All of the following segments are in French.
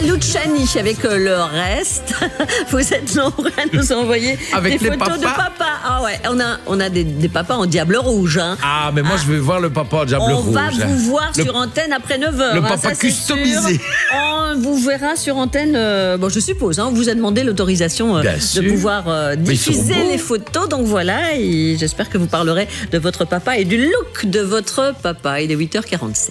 Luciani avec le reste. Vous êtes nombreux à nous envoyer avec des photos de papa. Ah ouais, on a des papas en diable rouge. Hein. Ah, mais moi je vais voir le papa en diable rouge. On va vous voir sur antenne après 9h. Le papa customisé. On vous verra sur antenne, bon, je suppose, on vous a demandé l'autorisation de pouvoir diffuser les photos. Donc voilà, et j'espère que vous parlerez de votre papa et du look de votre papa. Il est 8h47.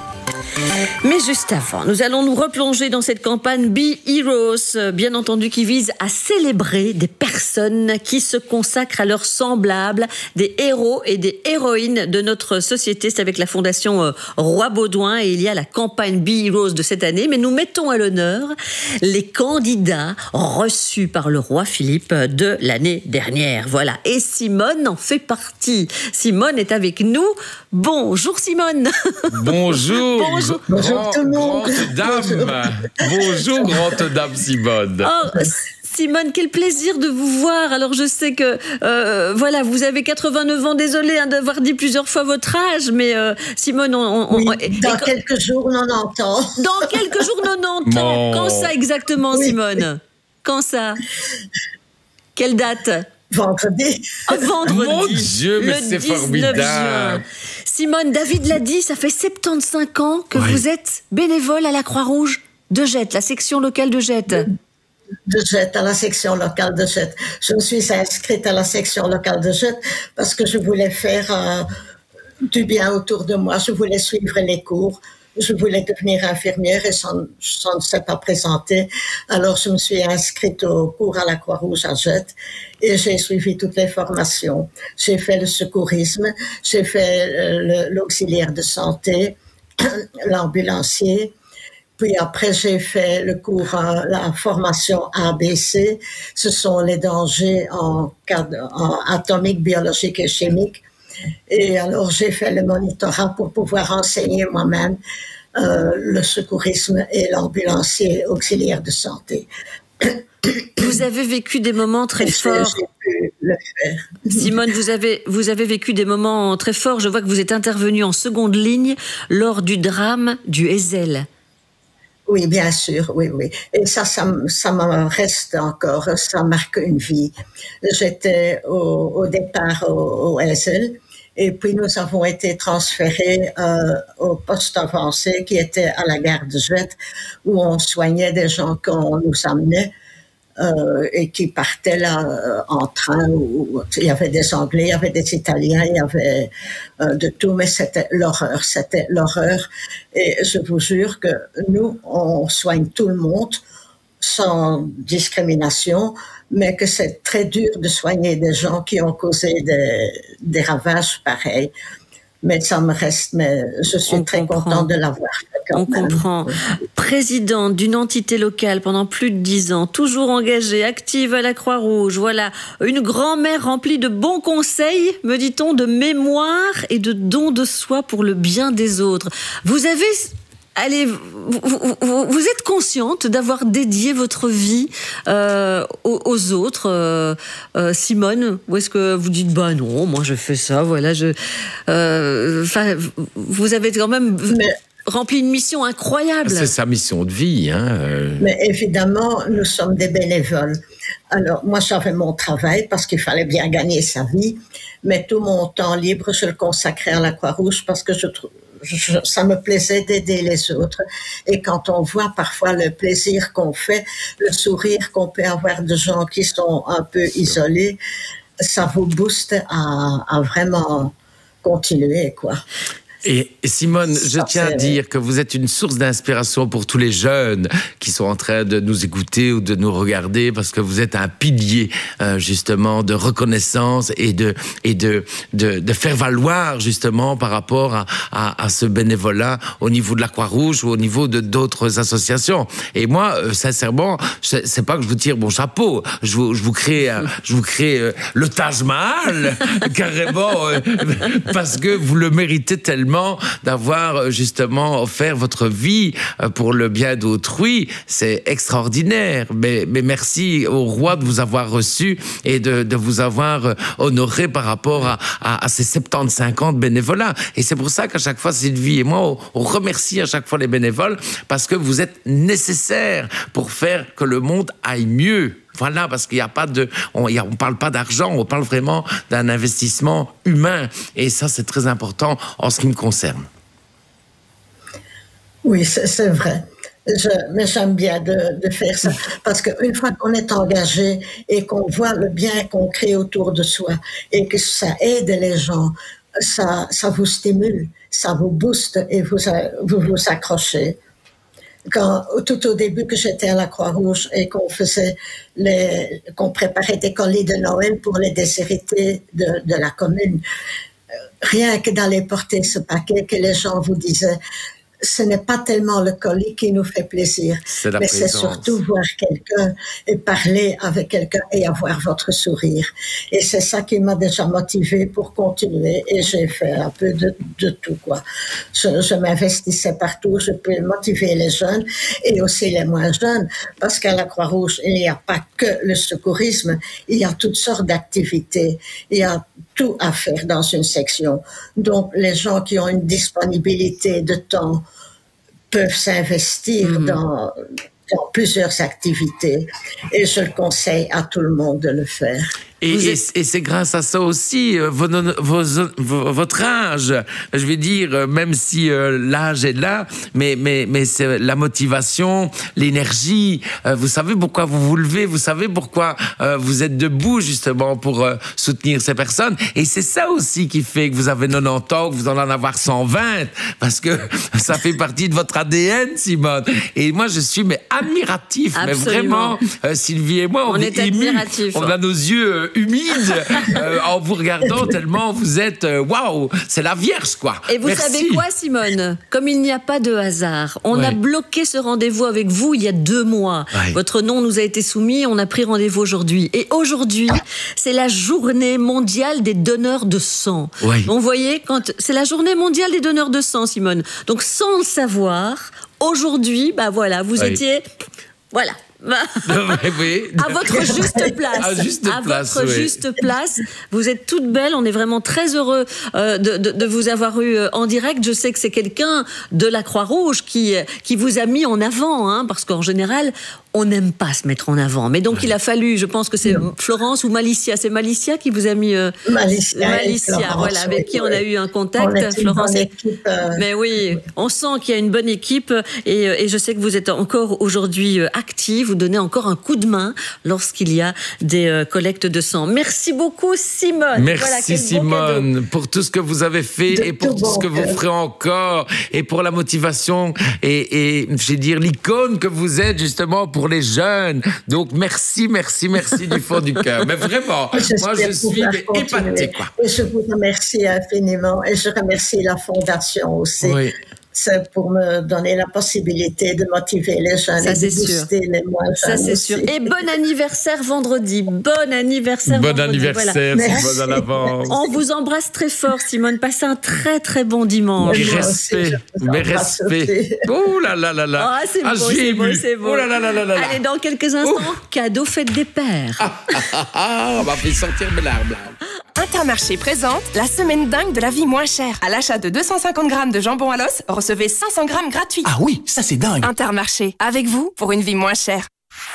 Mais juste avant, nous allons nous replonger dans cette campagne Be Heroes, bien entendu, qui vise à célébrer des personnes qui se consacrent à leurs semblables, des héros et des héroïnes de notre société. C'est avec la Fondation Roi Baudouin et il y a la campagne Be Heroes de cette année. Mais nous mettons à l'honneur les candidats reçus par le roi Philippe de l'année dernière. Voilà. Et Simone en fait partie. Simone est avec nous. Bonjour Simone. Bonjour. Bonjour tout le monde. Grande dame. Bonjour, grande dame Simone. Oh, Simone, quel plaisir de vous voir. Alors je sais que voilà, vous avez 89 ans, désolée d'avoir dit plusieurs fois votre âge, mais Simone, dans quelques jours 90 ans. Dans quelques jours 90 ans. Quand ça exactement, Simone? Quand ça? Quelle date? Vendredi. Oh, vendredi. Mon Dieu, mais c'est formidable. Juin. Simone, David l'a dit, ça fait 75 ans que vous êtes bénévole à la Croix-Rouge de Jette, la section locale de Jette. De Jette, à la section locale de Jette. Je me suis inscrite à la section locale de Jette parce que je voulais faire du bien autour de moi. Je voulais suivre les cours. Je voulais devenir infirmière et ça ne s'est pas présenté. Alors, je me suis inscrite au cours à la Croix-Rouge à Jette et j'ai suivi toutes les formations. J'ai fait le secourisme, j'ai fait l'auxiliaire de santé, l'ambulancier. Puis après, j'ai fait le cours, la formation ABC. Ce sont les dangers en atomique, biologique et chimique. Et alors, j'ai fait le monitorat pour pouvoir enseigner moi-même le secourisme et l'ambulancier auxiliaire de santé. Vous avez vécu des moments très forts. J'ai pu le faire. Simone, vous avez vécu des moments très forts. Je vois que vous êtes intervenue en seconde ligne lors du drame du Ezel. Oui, bien sûr, oui. Et ça me reste encore, ça marque une vie. J'étais au départ au Ezel. Et puis, nous avons été transférés au poste avancé qui était à la gare de Jette, où on soignait des gens qu'on nous amenait et qui partaient là en train. Où il y avait des Anglais, il y avait des Italiens, il y avait de tout, mais c'était l'horreur. Et je vous jure que nous, on soigne tout le monde sans discrimination, mais que c'est très dur de soigner des gens qui ont causé des ravages pareils. Mais ça me reste, mais je suis très contente de l'avoir fait. On comprend. Présidente d'une entité locale pendant plus de 10 ans, toujours engagée, active à la Croix-Rouge, voilà, une grand-mère remplie de bons conseils, me dit-on, de mémoire et de dons de soi pour le bien des autres. Vous êtes consciente d'avoir dédié votre vie aux autres, Simone? Ou est-ce que vous dites, bah non, moi je fais ça, voilà, vous avez quand même rempli une mission incroyable. C'est sa mission de vie. Mais évidemment, nous sommes des bénévoles. Alors, moi, j'avais mon travail parce qu'il fallait bien gagner sa vie, mais tout mon temps libre, je le consacrais à la Croix-Rouge parce que ça me plaisait d'aider les autres. Et quand on voit parfois le plaisir qu'on fait, le sourire qu'on peut avoir de gens qui sont un peu isolés, ça vous booste à vraiment continuer, quoi. Et Simone, je tiens à dire que vous êtes une source d'inspiration pour tous les jeunes qui sont en train de nous écouter ou de nous regarder, parce que vous êtes un pilier justement de reconnaissance et de faire valoir justement par rapport à ce bénévolat au niveau de la Croix-Rouge ou au niveau de d'autres associations. Et moi, sincèrement, c'est pas que je vous tire mon chapeau, je vous crée le Taj Mahal carrément parce que vous le méritez tellement. tellement d'avoir justement offert votre vie pour le bien d'autrui. C'est extraordinaire. Mais merci au roi de vous avoir reçu et de vous avoir honoré par rapport à ces 75 ans de bénévolat. Et c'est pour ça qu'à chaque fois, Sylvie et moi, on remercie à chaque fois les bénévoles parce que vous êtes nécessaires pour faire que le monde aille mieux. Voilà, parce qu'il n'y a pas on parle pas d'argent, on parle vraiment d'un investissement humain. Et ça, c'est très important en ce qui me concerne. Oui, c'est vrai. Mais j'aime bien de faire ça. Parce qu'une fois qu'on est engagé et qu'on voit le bien qu'on crée autour de soi et que ça aide les gens, ça vous stimule, ça vous booste et vous vous accrochez. Tout au début que j'étais à la Croix-Rouge et qu'on préparait des colis de Noël pour les déshérités de la commune, rien que d'aller porter ce paquet, que les gens vous disaient, ce n'est pas tellement le colis qui nous fait plaisir, mais c'est surtout voir quelqu'un et parler avec quelqu'un et avoir votre sourire. Et c'est ça qui m'a déjà motivée pour continuer. Et j'ai fait un peu de tout, quoi. Je m'investissais partout. Je peux motiver les jeunes et aussi les moins jeunes, parce qu'à la Croix-Rouge, il n'y a pas que le secourisme, il y a toutes sortes d'activités. Il y a tout à faire dans une section. Donc, les gens qui ont une disponibilité de temps peuvent s'investir dans plusieurs activités. Et je le conseille à tout le monde de le faire. Et c'est grâce à ça aussi, votre âge, je vais dire, même si l'âge est là, mais c'est la motivation, l'énergie, vous savez pourquoi vous vous levez, vous savez pourquoi vous êtes debout justement pour soutenir ces personnes. Et c'est ça aussi qui fait que vous avez 90 ans, que vous en avoir 120, parce que ça fait partie de votre ADN, Simone. Et moi, je suis admiratif, Absolument. mais vraiment, Sylvie et moi, on est admiratifs. On a nos yeux humide en vous regardant tellement vous êtes waouh, c'est la Vierge quoi. Et vous savez quoi, Simone? Comme il n'y a pas de hasard, on a bloqué ce rendez-vous avec vous il y a 2 mois. Votre nom nous a été soumis, on a pris rendez-vous aujourd'hui. Et aujourd'hui, c'est la journée mondiale des donneurs de sang. Donc, vous voyez, c'est la journée mondiale des donneurs de sang, Simone. Donc sans le savoir, aujourd'hui, voilà, vous étiez... Voilà. À votre juste place. Juste place. Vous êtes toute belle. On est vraiment très heureux de vous avoir eu en direct. Je sais que c'est quelqu'un de la Croix-Rouge qui vous a mis en avant, hein, parce qu'en général, on n'aime pas se mettre en avant. Mais donc, il a fallu, je pense que c'est Florence ou Malicia. C'est Malicia qui vous a mis... Malicia, voilà, avec qui on a eu un contact. Florence. Mais oui, on sent qu'il y a une bonne équipe. Et je sais que vous êtes encore aujourd'hui active. Vous donnez encore un coup de main lorsqu'il y a des collectes de sang. Merci beaucoup, Simone. Merci, Simone, pour tout ce que vous avez fait et pour tout ce que vous ferez encore et pour la motivation et je vais dire l'icône que vous êtes justement pour les jeunes. Donc, merci du fond du cœur. Mais vraiment, moi, je suis épaté, quoi. Et je vous remercie infiniment et je remercie la Fondation aussi. Oui. C'est pour me donner la possibilité de motiver les jeunes et de booster les moins jeunes. Ça, c'est sûr. Et bon anniversaire vendredi. Bon anniversaire vendredi. Bon anniversaire, voilà. Simone, à l'avance. On vous embrasse très fort, Simone. Passez un très, très bon dimanche. Mais respect. Oh là là là là. Ah, c'est beau, c'est beau. Oh là là là là là. Allez, dans quelques instants, cadeau fête des pères. On va faire sortir mes larmes, là. Intermarché présente la semaine dingue de la vie moins chère. À l'achat de 250 grammes de jambon à l'os, recevez 500 grammes gratuits. Ah oui, ça c'est dingue. Intermarché, avec vous pour une vie moins chère.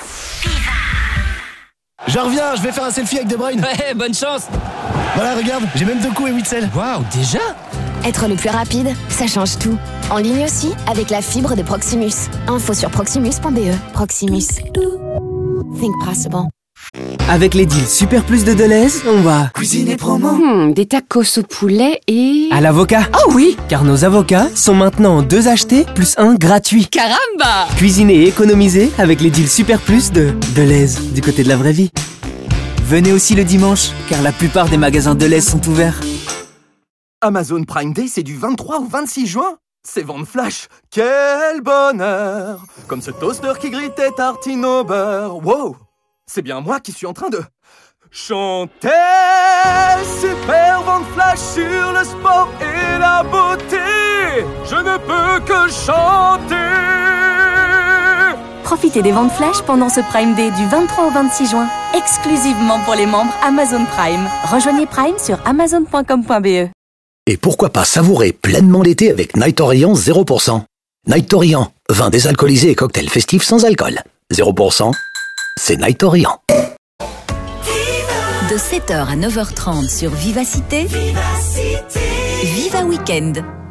Je reviens, je vais faire un selfie avec De Bruyne. Ouais, bonne chance. Voilà, regarde, j'ai même 2 coups et 8 selles. Waouh, déjà? Être le plus rapide, ça change tout. En ligne aussi, avec la fibre de Proximus. Info sur proximus.be. Proximus. Think possible. Avec les deals Super Plus de Deleuze, on va cuisiner promo. Des tacos au poulet et... à l'avocat. Oh oui! Car nos avocats sont maintenant 2 achetés plus 1 gratuit. Caramba! Cuisiner et économiser avec les deals Super Plus de Deleuze, du côté de la vraie vie. Venez aussi le dimanche, car la plupart des magasins Deleuze sont ouverts. Amazon Prime Day, c'est du 23 au 26 juin. C'est vente flash. Quel bonheur! Comme ce toaster qui grille tes tartines au beurre. Wow! C'est bien moi qui suis en train de Chantez, super vent de flash sur le sport et la beauté. Je ne peux que chanter. Profitez des ventes flash pendant ce Prime Day du 23 au 26 juin, exclusivement pour les membres Amazon Prime. Rejoignez Prime sur amazon.com.be. Et pourquoi pas savourer pleinement l'été avec Night Orient 0%. Night Orient, vin désalcoolisé et cocktail festif sans alcool. 0%, c'est Night Orient. De 7h à 9h30 sur Vivacité, Viva Weekend.